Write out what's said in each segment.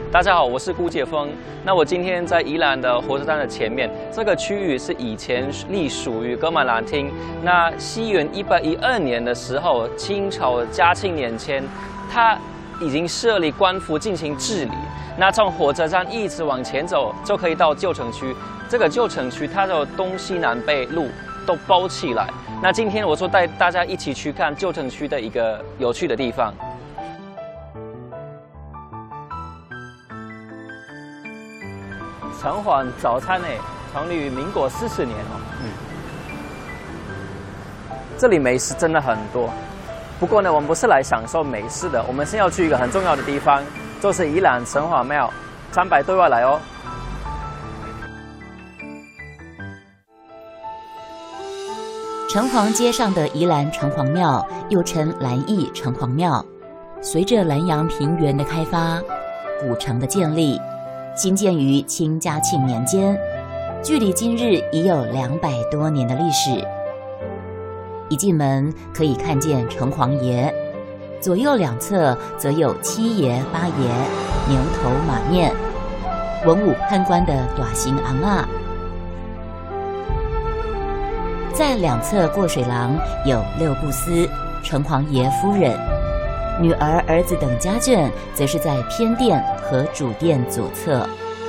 大家好，我是顾介峰。那我今天在宜兰的火车站的前面，这个区域是以前隶属于噶玛兰厅。那西元112年的时候，清朝嘉庆年间，它已经设立官府进行治理。那从火车站一直往前走，就可以到旧城区。这个旧城区它的东西南北路都包起来。那今天我就带大家一起去看旧城区的一个有趣的地方。城隍早餐呢，成立于民国40年哦。这里美食真的很多，不过呢，我们不是来享受美食的，我们是要去一个很重要的地方，就是宜兰城隍庙，参拜都要来哦。 城隍街上的宜兰城隍庙，又称兰义城隍庙，随着兰阳平原的开发，古城的建立。兴建于清嘉庆年间，距离今日已有200多年的历史。一进门可以看见城隍爷，左右两侧则有七爷、八爷、牛头马面、文武判官的大型阿嬷。在两侧过水廊有六步司、城隍爷夫人。女儿、儿子等家眷则是在偏殿和主殿左侧。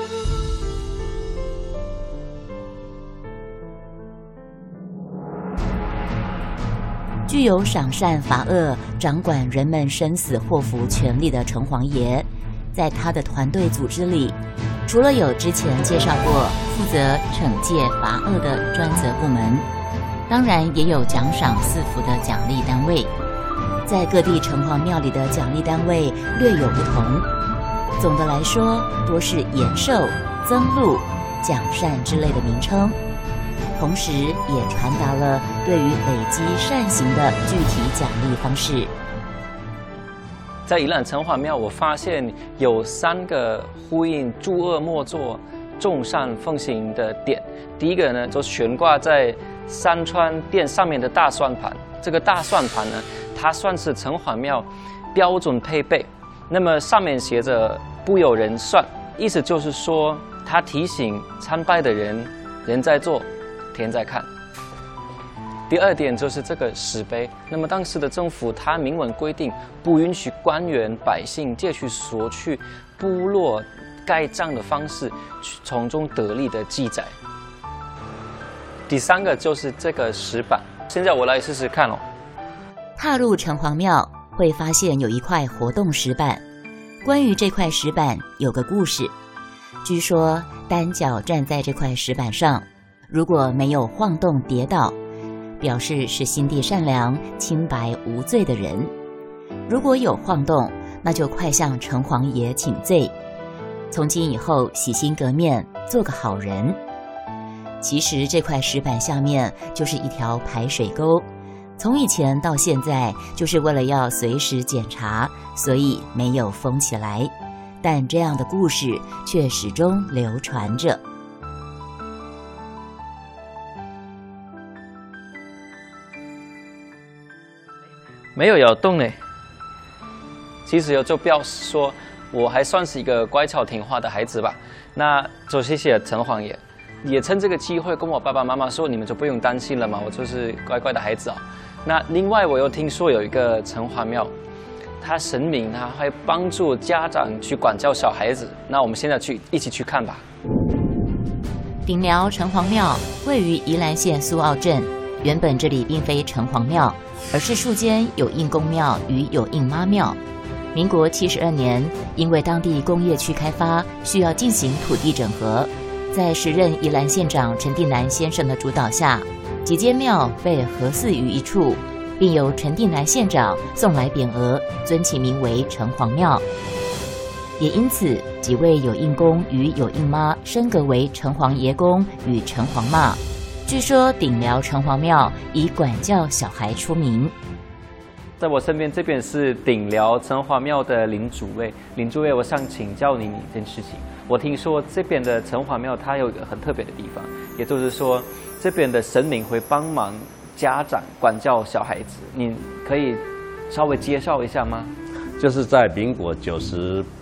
具有赏善罚恶、掌管人们生死祸福权力的城隍爷，在他的团队组织里，除了有之前介绍过负责惩戒罚恶的专责部门，当然也有奖赏赐福的奖励单位。在各地城隍庙里的奖励单位略有不同，总的来说多是延寿、增禄、奖善之类的名称，同时也传达了对于累积善行的具体奖励方式。 在宜兰城隍庙，我发现有3个呼应诸恶莫作、众善奉行的点。第一个呢，就悬挂在山川殿上面的大算盘。这个大算盘呢，它算是城隍庙标准配备。那么上面写着“不有人算”，意思就是说，它提醒参拜的人，人在做，天在看。第二点就是这个石碑。那么当时的政府，它明文规定，不允许官员、百姓借去索取部落盖章的方式，从中得利的记载。第3个就是这个石板。现在我来试试看哦。 踏入城隍庙会发现有一块活动石板，关于这块石板有个故事。据说单脚站在这块石板上，如果没有晃动跌倒，表示是心地善良、清白无罪的人；如果有晃动，那就快向城隍爷请罪，从今以后洗心革面，做个好人。其实这块石板下面就是一条排水沟，从以前到现在就是为了要随时检查，所以没有封起来。但这样的故事却始终流传着。 没有摇动呢，其实就表示说我还算是一个乖巧听话的孩子吧。那就谢谢城隍爷。也趁这个机会跟我爸爸妈妈说，你们就不用担心了嘛，我就是乖乖的孩子啊。那另外我又听说有一个城隍庙，他神明他会帮助家长去管教小孩子。那我们现在一起去看吧。 顶寮城隍庙位于宜兰县苏澳镇，原本这里并非城隍庙，而是树间有应公庙与有应妈庙。民国72年，因为当地工业区开发，需要进行土地整合。在时任宜兰县长陈定南先生的主导下，几间庙被合祀于一处，并由陈定南县长送来匾额，尊其名为城隍庙。也因此，几位有应公与有应妈升格为城隍爷公与城隍妈。据说顶寮城隍庙以管教小孩出名。 在我身边这边是顶寮城隍庙的林主位，林主位，我想请教您一件事情。我听说这边的城隍庙它有一个很特别的地方，也就是说这边的神明会帮忙家长管教小孩子，你可以稍微介绍一下吗？ 就是在民国98